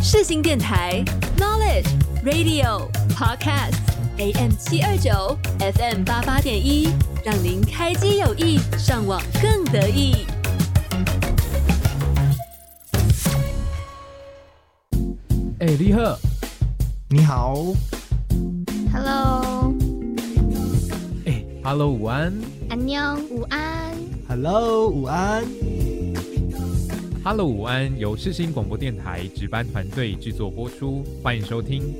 世新电台 Knowledge Radio Podcast AM 729 FM 88.1，让您开机有益，上网更得意。 你好， 你好 Hello， Hello， 午安， 安妞，午安 ，Hello， 午安 ，Hello， 午安，由世新广播电台值班团队制作播出，欢迎收听。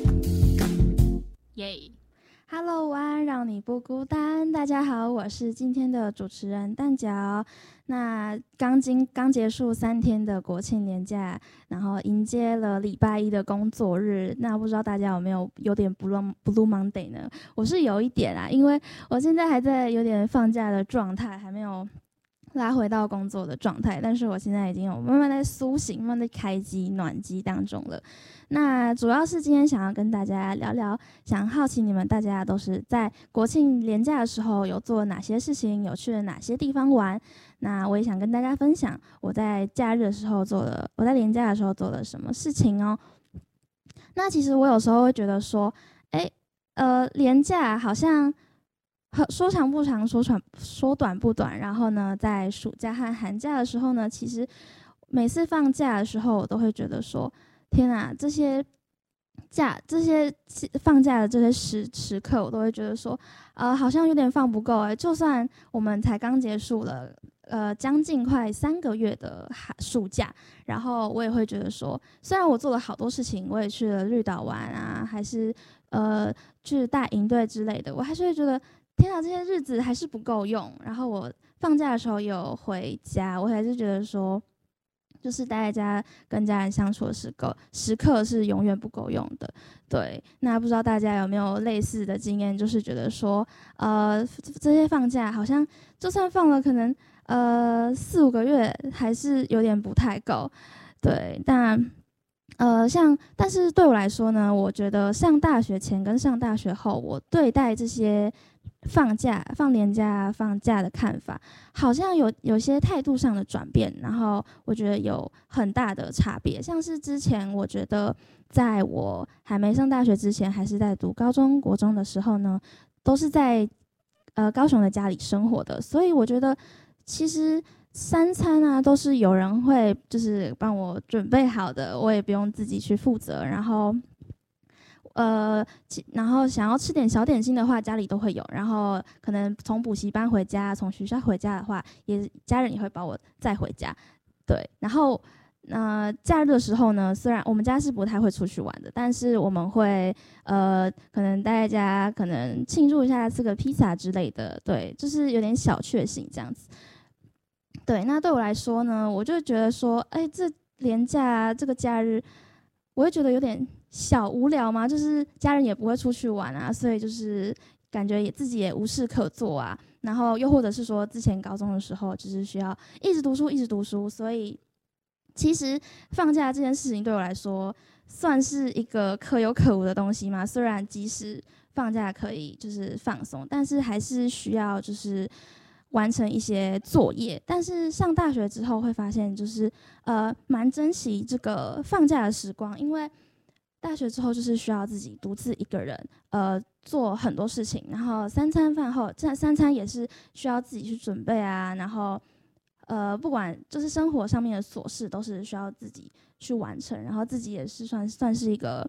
耶！ Hello， 午安，让你不孤单。大家好，我是今天的主持人蛋饺。那刚结束3天的国庆连假，然后迎接了礼拜一的工作日。那不知道大家有点 Blue Monday 呢？我是有一点啦，因为我现在还在有点放假的状态，还没有拉回到工作的状态。但是我现在已经有慢慢在苏醒，慢慢在开机暖机当中了。那主要是今天想要跟大家聊聊，想好奇你们大家都是在国庆连假的时候有做哪些事情，有去了哪些地方玩。那我也想跟大家分享我在假日的时候我在连假的时候做了什么事情哦。那其实我有时候会觉得说，连假好像说长不长，说短不短。然后呢，在暑假和寒假的时候呢，其实每次放假的时候，我都会觉得说，天啊，这些放假的这些时刻，我都会觉得说，好像有点放不够就算我们才刚结束了，将近快3个月的暑假，然后我也会觉得说，虽然我做了好多事情，我也去了绿岛玩啊，还是去带营队之类的，我还是会觉得，天啊，这些日子还是不够用。然后我放假的时候也有回家，我还是觉得说，就是待在家跟家人相处的时刻是永远不够用的。对，那不知道大家有没有类似的经验，就是觉得说，这些放假好像就算放了可能4-5个月，还是有点不太够。对，但是对我来说呢，我觉得上大学前跟上大学后，我对待这些放年假、放假的看法，好像有些态度上的转变，然后我觉得有很大的差别。像是之前，我觉得在我还没上大学之前，还是在读高中、国中的时候呢，都是在高雄的家里生活的，所以我觉得其实3餐啊都是有人会就是帮我准备好的，我也不用自己去负责。然后想要吃点小点心的话，家里都会有。然后可能从补习班回家，从学校回家的话，家人也会把我载回家。对，然后假日的时候呢，虽然我们家是不太会出去玩的，但是我们会可能待在家，可能庆祝一下，吃个披萨之类的。对，就是有点小确幸这样子。对，那对我来说呢，我就觉得说，这连假这个假日，我会觉得有点小无聊嘛，就是家人也不会出去玩啊，所以就是感觉自己也无事可做啊。然后又或者是说，之前高中的时候就是需要一直读书，所以其实放假这件事情对我来说算是一个可有可无的东西嘛。虽然即使放假可以就是放松，但是还是需要就是完成一些作业。但是上大学之后会发现，就是蛮珍惜这个放假的时光，因为大学之后就是需要自己独自一个人做很多事情，然后3餐饭后，这3餐也是需要自己去准备啊，然后不管就是生活上面的琐事都是需要自己去完成，然后自己也是算是一个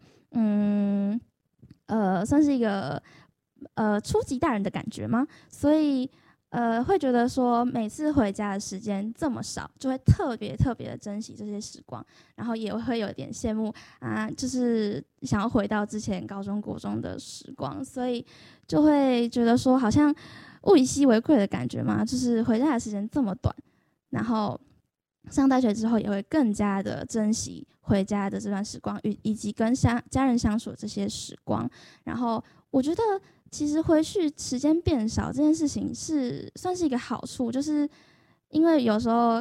初级大人的感觉吗？所以会觉得说每次回家的时间这么少，就会特别的珍惜这些时光，然后也会有点羡慕啊，就是想要回到之前高中国中的时光，所以就会觉得说好像物以稀为贵的感觉嘛，就是回家的时间这么短，然后上大学之后也会更加的珍惜回家的这段时光，以及跟家人相处的这些时光。然后我觉得其实回去时间变少这件事情算是一个好处，就是因为有时候